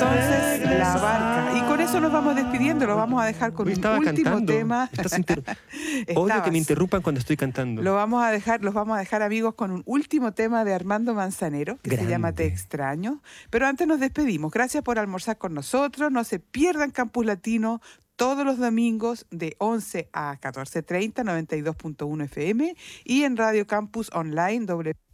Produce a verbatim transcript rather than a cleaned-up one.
entonces La Barca. Y con eso nos vamos despidiendo, lo vamos a dejar con Uy, un estaba último cantando. tema. Estás inter... Odio Estabas. que me interrumpan cuando estoy cantando. Lo vamos a dejar, los vamos a dejar, amigos, con un último tema de Armando Manzanero, que Grande. se llama Te extraño. Pero antes nos despedimos. Gracias por almorzar con nosotros. No se pierdan Campus Latino todos los domingos de once a catorce treinta, noventa y dos punto uno F M y en Radio Campus Online, doble